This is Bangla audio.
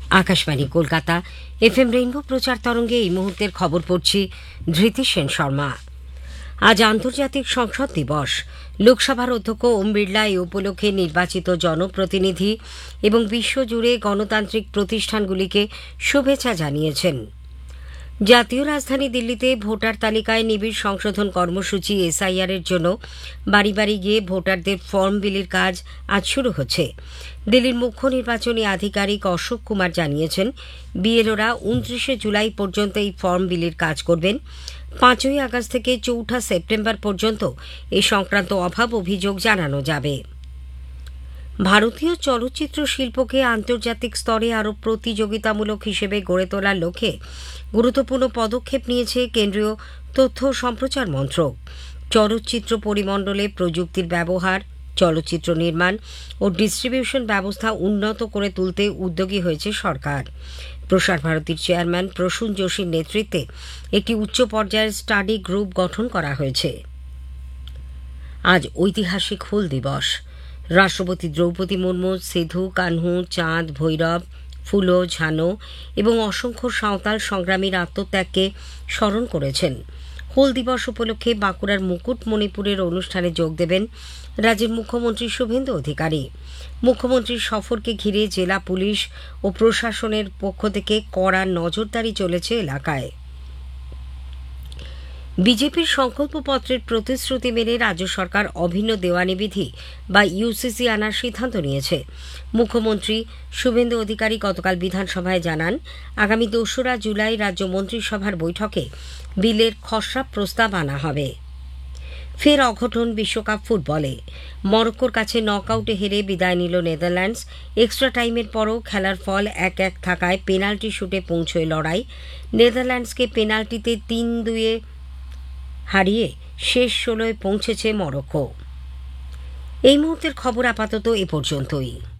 আকাশবাণী কলকাতা এফএম রেইনবো প্রচার তরঙ্গে এই মুহূর্তের খবর পড়ছি ধৃতি সেন শর্মা। আজ আন্তর্জাতিক সংসদ দিবস। লোকসভার অধ্যক্ষ ওম বিড়লা এই উপলক্ষে নির্বাচিত জনপ্রতিনিধি এবং বিশ্বজুড়ে গণতান্ত্রিক প্রতিষ্ঠানগুলিকে শুভেচ্ছা জানিয়েছেন। জাতীয় রাজধানী দিল্লিতে ভোটার তালিকায় নিবিড় সংশোধন কর্মসূচি এসআইআর এর জন্য বাড়ি বাড়ি গিয়ে ভোটারদের ফর্ম বিলির কাজ আজ শুরু হচ্ছে। দিল্লির মুখ্য নির্বাচনী আধিকারিক অশোক কুমার জানিয়েছেন, বিএলওরা 29 জুলাই পর্যন্ত এই ফর্ম বিলির কাজ করবেন। 5 আগস্ট থেকে 4 সেপ্টেম্বর পর্যন্ত এ সংক্রান্ত অভাব অভিযোগ জানানো যাবে। ভারতীয় চলচ্চিত্র শিল্পকে আন্তর্জাতিক স্তরে আরও প্রতিযোগিতামূলক হিসেবে গড়ে তোলার লক্ষ্যে গুরুত্বপূর্ণ পদক্ষেপ নিয়েছে কেন্দ্রীয় তথ্য ও সম্প্রচার মন্ত্রক। চলচ্চিত্র পরিমণ্ডলে প্রযুক্তির ব্যবহার, চলচ্চিত্র নির্মাণ ও ডিস্ট্রিবিউশন ব্যবস্থা উন্নত করে তুলতে উদ্যোগী হয়েছে সরকার। প্রসার ভারতীর চেয়ারম্যান প্রসূন যোশীর নেতৃত্বে একটি উচ্চ পর্যায়ের স্টাডি গ্রুপ গঠন করা হয়েছে। আজ ঐতিহাসিক হুল দিবস। রাষ্ট্রপতি দ্রৌপদী মুর্মু সিধু কানহু, চাঁদ, ভৈরব, ফুলো, ঝানো এবং অসংখ্য সাঁওতাল সংগ্রামীর আত্মত্যাগকে স্মরণ করেছেন। হুল দিবস উপলক্ষে বাঁকুড়ার মুকুটমণিপুরের অনুষ্ঠানে যোগ দেবেন রাজ্যের মুখ্যমন্ত্রী শুভেন্দু অধিকারী। মুখ্যমন্ত্রীর সফরকে ঘিরে জেলা পুলিশ ও প্রশাসনের পক্ষ থেকে কড়া নজরদারি চলেছে এলাকায়। বিজেপির সংকল্পপত্রের প্রতিশ্রুতি মেনে রাজ্য সরকার অভিন্ন দেওয়ানি বিধি বা ইউসিসি আনার সিদ্ধান্ত নিয়েছে। মুখ্যমন্ত্রী শুভেন্দু অধিকারী গতকাল বিধানসভায় জানান, আগামী 2 জুলাই রাজ্য মন্ত্রিসভার বৈঠকে বিলের খসড়া প্রস্তাব আনা হবে। ফের অঘটন বিশ্বকাপ ফুটবলে। মরক্কোর কাছে নকআউটে হেরে বিদায় নিল নেদারল্যান্ডস। এক্সট্রা টাইমের পরও খেলার ফল 1-1 থাকায় পেনাল্টি শুটে পৌঁছয় লড়াই। নেদারল্যান্ডসকে পেনাল্টিতে 3-2 হারিয়ে শেষ 16 পৌঁছেছে মরক্কো। এই মুহূর্তের খবর আপাতত এ পর্যন্তই।